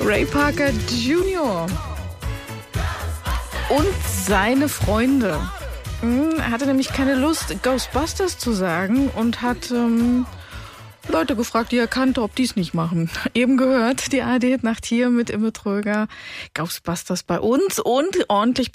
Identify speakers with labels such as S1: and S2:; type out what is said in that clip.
S1: Ray Parker Jr. und seine Freunde. Er hatte nämlich keine Lust, Ghostbusters zu sagen und hat Leute gefragt, die er kannte, ob die es nicht machen. Eben gehört, die ARD Nacht hier mit Imme Tröger. Ghostbusters bei uns und ordentlich